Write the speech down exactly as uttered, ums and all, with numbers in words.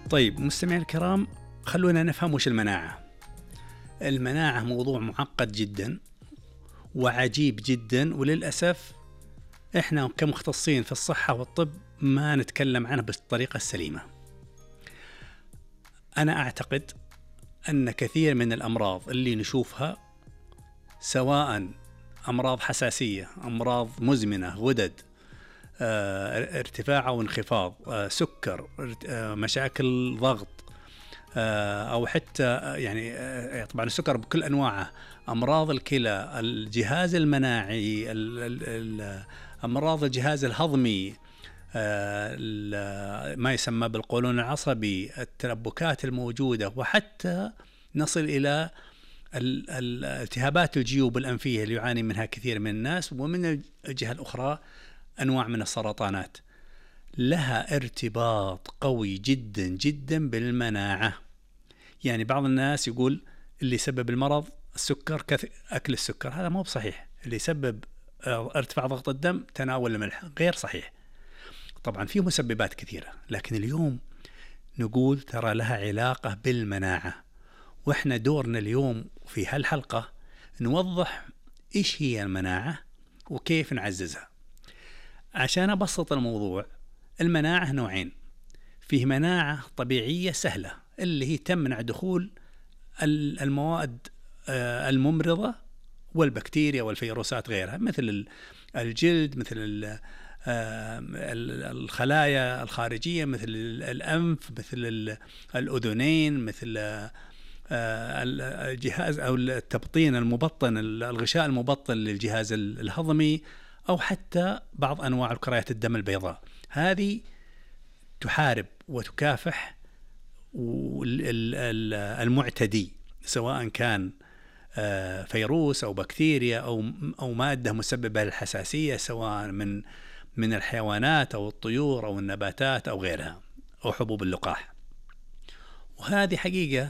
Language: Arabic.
طيب مستمعين الكرام، خلونا نفهم وش المناعة. المناعة موضوع معقد جدا وعجيب جدا، وللأسف إحنا كمختصين في الصحة والطب ما نتكلم عنه بالطريقة السليمة. أنا أعتقد أن كثير من الأمراض اللي نشوفها، سواء أمراض حساسية، أمراض مزمنة، غدد، اه، ارتفاع أو انخفاض، اه، سكر، اه، مشاكل ضغط، اه، أو حتى اه، يعني اه، طبعا السكر بكل أنواعه، أمراض الكلى، الجهاز المناعي، ال ال ال أمراض الجهاز الهضمي، اه، ما يسمى بالقولون العصبي، التلبكات الموجودة، وحتى نصل إلى الالتهابات الجيوب الأنفية اللي يعاني منها كثير من الناس، ومن الجهة الأخرى أنواع من السرطانات، لها ارتباط قوي جدا جدا بالمناعة. يعني بعض الناس يقول اللي يسبب المرض السكر، أكل السكر. هذا مو بصحيح. اللي يسبب ارتفاع ضغط الدم تناول الملح، غير صحيح. طبعا في مسببات كثيرة، لكن اليوم نقول ترى لها علاقة بالمناعة، وإحنا دورنا اليوم في هالحلقة نوضح إيش هي المناعة وكيف نعززها. عشان أبسط الموضوع، المناعة نوعين. فيه مناعة طبيعية سهلة اللي هي تمنع دخول المواد الممرضة والبكتيريا والفيروسات غيرها، مثل الجلد، مثل الخلايا الخارجية، مثل الأنف، مثل الأذنين، مثل الجهاز أو التبطين المبطن، الغشاء المبطن للجهاز الهضمي، أو حتى بعض أنواع الكريات الدم البيضاء. هذه تحارب وتكافح المعتدي، سواء كان فيروس أو بكتيريا أو أو مادة مسببة للحساسية، سواء من من الحيوانات أو الطيور أو النباتات أو غيرها، أو حبوب اللقاح. وهذه حقيقة